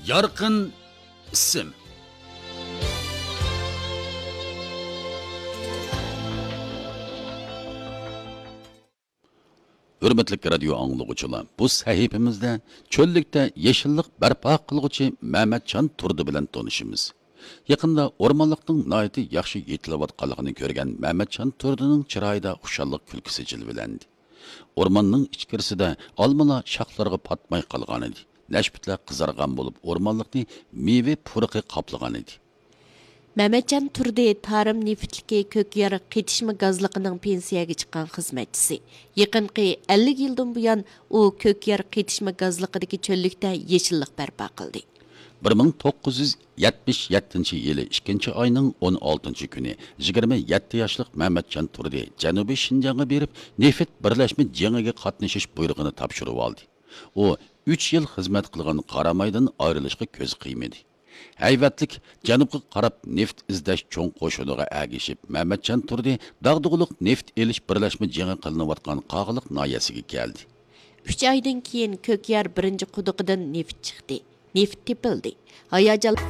Yorqin ism. Hürmetli radio anlıqçılar, bu sahifimizde çöllükte yeşillik barpo qilguvchi Mehmetcan Turdi bilan tanışımız. Yaqında ormanlıqning nayati yaxshi yetilayotganligini ko'rgan Mehmetcan Turdining chiroyida xushallik kulkisi jilvilandi. Ormanning ichkarisida olmalar shoxlarga patmay qolgan edi. Nashbitlar qizargan bo'lib, ormanlikni meva puruqi qoplagan edi. Mehmetcan Turdi tarım neftliki kökyar qetişme gazlıqının pensiyaga chiqqan xizmatchisi. Yaqinqi 50 yildan buyon u kökyar qetişme gazlıqidagi cho'llikda yeshillik barpo qildi. 1977 yılı 2. ayının 16. günü 27 yaşlıq Mehmetcan Turdi Janubiy Şinjan'a berip neft birleşme jengiga qatnashish buyrug'ini topshirib oldi. O 3 yıl xizmat qilgan Qaramaydan ayrılışga ko'z qiymadi. Hayvatlik janubga qarab neft izlash cho'ng qo'shiniga agishib, Mehmetcan Turdi dag'dug'liq neft elish birlashma jengi qilinayotgan Qog'liq noyasiga keldi. 3 aydan keyin Kökyar birinchi quduqidan neft chiqdi. Neft tepildi. Hayajon